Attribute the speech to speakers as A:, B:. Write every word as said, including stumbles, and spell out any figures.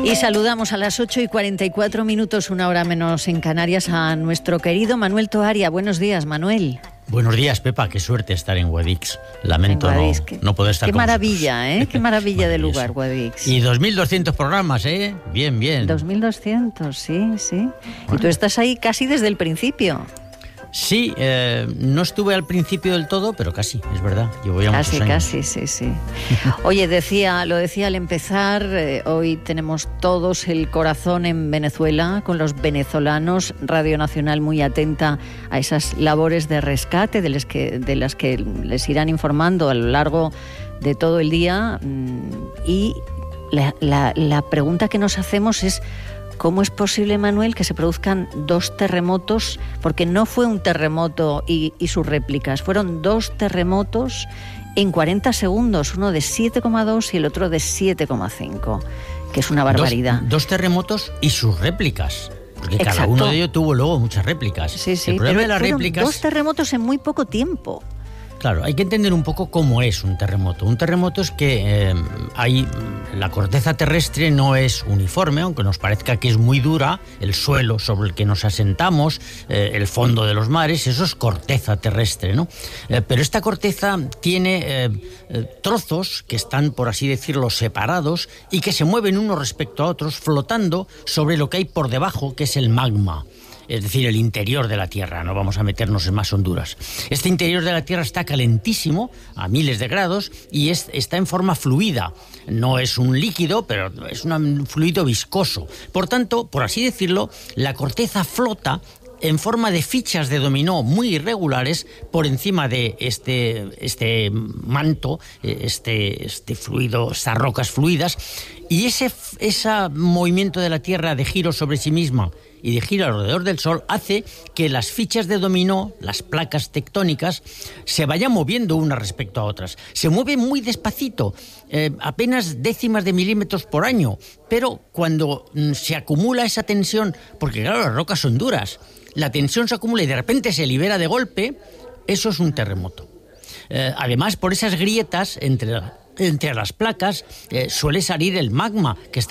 A: Y saludamos a las ocho y cuarenta y cuatro minutos, una hora menos en Canarias, a nuestro querido Manuel Toaria. Buenos días, Manuel.
B: Buenos días, Pepa. Qué suerte estar en Guadix. Lamento en Guadix, no, que, no poder estar
A: qué
B: con
A: maravilla,
B: vosotros.
A: ¿eh? Qué maravilla de lugar, Guadix.
B: Y dos mil doscientos programas, ¿eh? Bien, bien.
A: dos mil doscientos, sí, sí. Bueno. Y tú estás ahí casi desde el principio.
B: Sí, eh, no estuve al principio del todo, pero casi, es verdad. Llevo ya
A: casi,
B: muchos años.
A: Casi, sí, sí. Oye, decía, lo decía al empezar, eh, hoy tenemos todos el corazón en Venezuela, con los venezolanos, Radio Nacional muy atenta a esas labores de rescate de las que, de las que les irán informando a lo largo de todo el día. Y la, la, la pregunta que nos hacemos es: ¿cómo es posible, Manuel, que se produzcan dos terremotos? Porque no fue un terremoto y, y sus réplicas, fueron dos terremotos en cuarenta segundos, uno de siete coma dos y el otro de siete coma cinco, que es una barbaridad.
B: Dos, dos terremotos y sus réplicas, porque
A: Exacto.
B: Cada uno de ellos tuvo luego muchas réplicas.
A: Sí, sí,
B: el problema
A: pero
B: de las
A: fueron
B: réplicas...
A: dos terremotos en muy poco tiempo.
B: Claro, hay que entender un poco cómo es un terremoto. Un terremoto es que eh, hay, la corteza terrestre no es uniforme, aunque nos parezca que es muy dura, el suelo sobre el que nos asentamos, eh, el fondo de los mares, eso es corteza terrestre, ¿no? Eh, pero esta corteza tiene eh, eh, trozos que están, por así decirlo, separados y que se mueven unos respecto a otros, flotando sobre lo que hay por debajo, que es el magma. Es decir, el interior de la Tierra, no vamos a meternos en más honduras. Este interior de la Tierra está calentísimo, a miles de grados, y es, está en forma fluida. No es un líquido, pero es un fluido viscoso. Por tanto, por así decirlo, la corteza flota en forma de fichas de dominó muy irregulares por encima de este, este manto, este, este fluido, estas rocas fluidas, y ese, ese movimiento de la Tierra de giro sobre sí misma y de giro alrededor del Sol hace que las fichas de dominó, las placas tectónicas, se vayan moviendo unas respecto a otras. Se mueven muy despacito, eh, apenas décimas de milímetros por año, pero cuando mm, se acumula esa tensión, porque claro, las rocas son duras, la tensión se acumula y de repente se libera de golpe, eso es un terremoto. Eh, además, por esas grietas entre, entre las placas eh, suele salir el magma que está